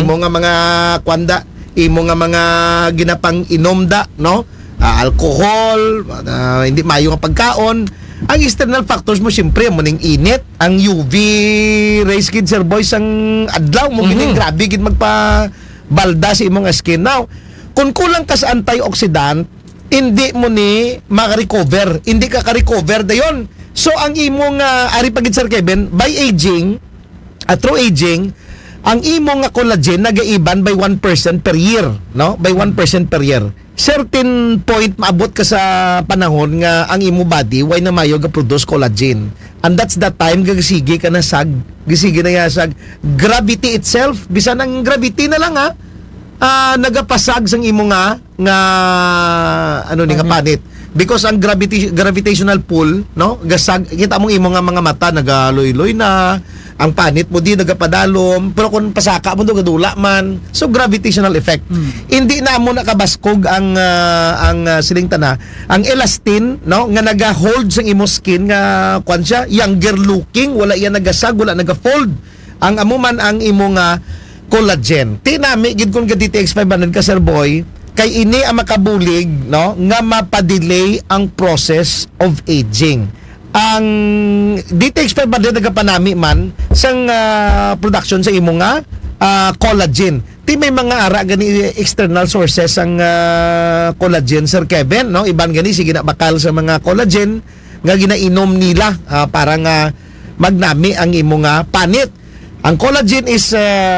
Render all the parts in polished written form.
imo nga mga kwanda, imo nga mga ginapang inomda, no? Alcohol, hindi mayo nga pagkaon. Ang external factors mo siyempre mo ning init, ang UV rays kid sir boys ang adlaw mo gining grabe gid magpa balda sa imong skin. Now, kung kulang ka sa antioxidant, hindi mo ni maka-recover. Hindi ka ka-recover dayon. So ang imong ari pagid sir Kevin, by aging, through aging, ang imong collagen nagaiban by 1% per year, no? By 1% per year. Certain point maabot ka sa panahon nga ang imo body way na mayo ga produce collagen. And that's the time gagisige ka na sag, gisige na ya sag gravity itself, bisan ang gravity na lang nagapasag sang imo nga ano ni nga panit. Because ang gravitational pull, no? Gasag kita mong imo nga mga mata nagaloy-loy na, ang panit mo di nagapadalom, pero kung pasaka mo do gadula man. So gravitational effect. Hindi na mo nakabaskog ang silingta na ang elastin, no, nga naga-hold sa imo skin nga kwan siya, younger looking, wala yan nagasag, wala naga-fold. Ang amo man ang imo nga collagen. Tinami gid kun DTX 500 ka sir boy, kay ini ang makabulig, no, nga mapadelay ang process of aging. Ang DTX 500 nagapanami man sang production sa imo nga collagen. Ti may mga ara gani external sources ang collagen sir Kevin, no? Iban gani sige na bakal sa mga collagen nga ginainom nila para nga magnami ang imo nga panit. Ang collagen is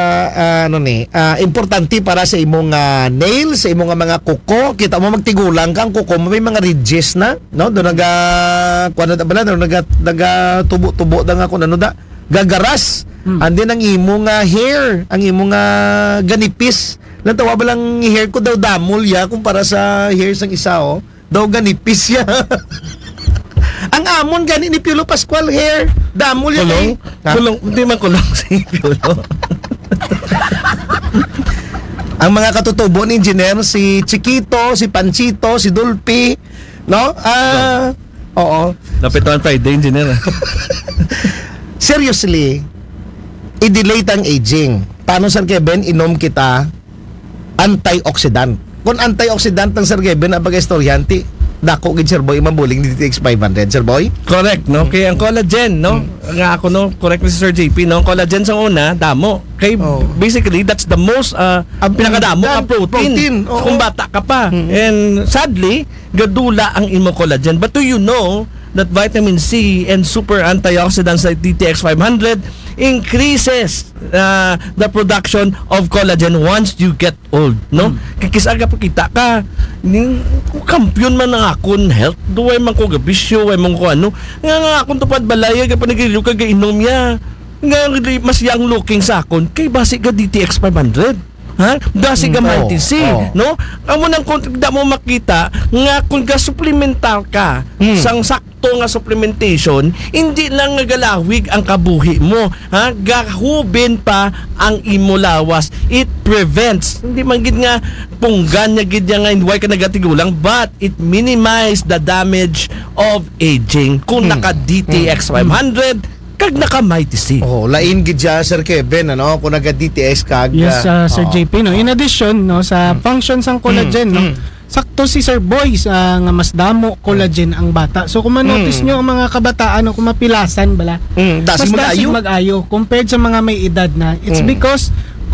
importante para sa imong nails, sa imong mga kuko. Kita mo magtigulang kang kuko mo may mga ridges na, no? Do kuan na bala, naga tubo-tubo da nga kun ano da, gagaras. And then ang imong hair, ang imong ganipis. Lang tawa ba lang hair ko daw damol ya kumpara sa hair sang isa daw ganipis ya. Ang amon gani ni Piolo Pascual hair damol yan kulong, hindi man kulong si Piolo. Ang mga katutubo ni engineer, si Chiquito, si Panchito, si Dulpi, no? Oo. Napitawan Friday, engineer. Seriously, i-delay ang aging. Paano Sir Kevin, inom kita antioxidant. Kung antioxidant ng Sir Kevin, ang pag-istoryanti, dako gid Sir Boy mabuling ni DTX 500 Sir Boy. Correct, no? Kaya ang collagen, no? Nga ako, no? Correct ni Sir JP, no? Collagen sa una, damo. Kay basically that's the most pinakadamo ang protein. Kung bata ka pa. And sadly, gadula ang imo collagen. But do you know that vitamin C and super antioxidants like DTX 500 increases the production of collagen once you get old, no? Kikisaga pa kita ka ning kampiyon man ang akon health, duway man ko gabisyo, way man ko ano nga akon tupad balaya ka panigiliw ka gainom ya nga mas young looking sa akon kay basi ka DTX 500. Ha? Dasi ka mighty C, no? Amo nang kung da mo makita nga kung ga-supplemental ka sang sakto nga supplementation, hindi lang nagalawig ang kabuhi mo, ha? Gahubin pa ang imo lawas. It prevents, hindi man gid nga punggan nya gid nga why ka nagatigulang, but it minimize the damage of aging. Kung naka DTX 500 kag naka-mighty C. Lain gid siya Sir Kevin, ano, kung naga-DTX kag yes, Sir JP, no. In addition, no, sa functions ng collagen, no, sakto si Sir Boy nga mas damo collagen ang bata. So kung ma-notice nyo ang mga kabataan kung mapilasan bala, mas dasig mag-ayo compared sa mga may edad na. It's because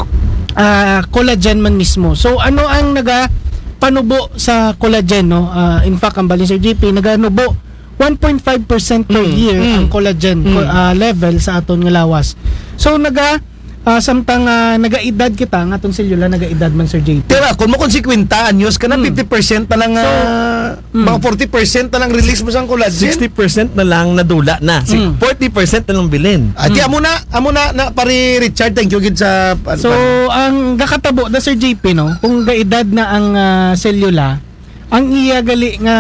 collagen man mismo. So ano ang panubo sa collagen, no? In fact, ang bali Sir JP naganubo 1.5% per year ang collagen level sa aton nga lawas. So samtang nagaedad kita nga atong selula nagaedad man Sir JP. Pero kung mo konsekwenta anyos ka na 50% na lang mga 40% na lang release mo sang collagen. 60% na lang nadula na. 40% na lang bilin. Ati amo na pari Richard, thank you gid sa So ang gakatabo na Sir JP, no, kung gaedad na ang selula, ang iya gali nga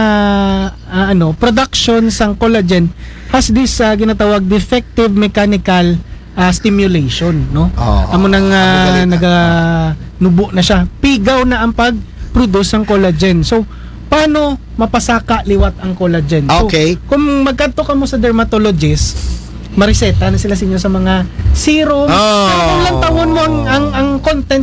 production sang collagen has this ginatawag defective mechanical stimulation, no? Amo nang nubo na siya. Pigaw na ang pag-produce ng collagen. So paano mapasaka liwat ang collagen? Okay. So, kung magkanto ka mo sa dermatologist, mariseta na sila sa inyo sa mga serum. Pero kung lang tawon mo ang content